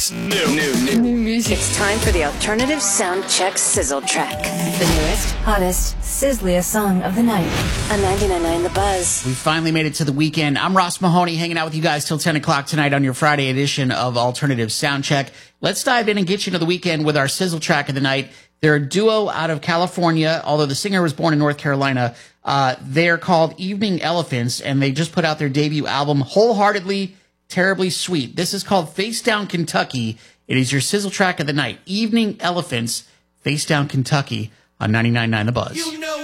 What's new? New music. It's time for the Alternative Sound Check Sizzle Track. The newest, hottest, sizzliest song of the night. On 99.9 The Buzz. We finally made it to the weekend. I'm Ross Mahoney, hanging out with you guys till 10 o'clock tonight on your Friday edition of Alternative Soundcheck. Let's dive in and get you into the weekend with our sizzle track of the night. They're a duo out of California, although the singer was born in North Carolina. They're called Evening Elephants, and they just put out their debut album, Wholeheartedly Terribly Sweet. This is called Face Down Kentucky. It is your sizzle track of the night. Evening Elephants, Face Down Kentucky on 99.9 The Buzz.